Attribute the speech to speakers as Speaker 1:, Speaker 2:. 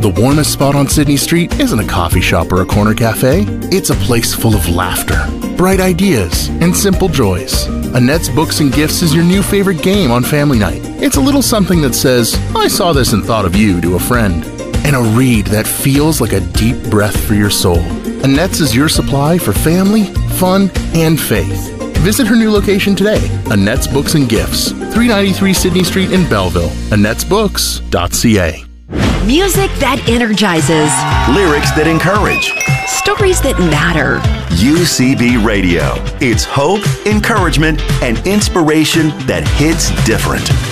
Speaker 1: The warmest spot on Sydney Street isn't a coffee shop or a corner cafe. It's a place full of laughter, bright ideas, and simple joys. Annette's Books and Gifts is your new favorite game on family night. It's a little something that says, I saw this and thought of you to a friend. And a read that feels like a deep breath for your soul. Annette's is your supply for family, fun, and faith. Visit her new location today, Annette's Books and Gifts, 393 Sydney Street in Belleville, Annette'sBooks.ca.
Speaker 2: Music that energizes.
Speaker 3: Lyrics that encourage.
Speaker 2: Stories that matter.
Speaker 3: UCB Radio. It's hope, encouragement, and inspiration that hits different.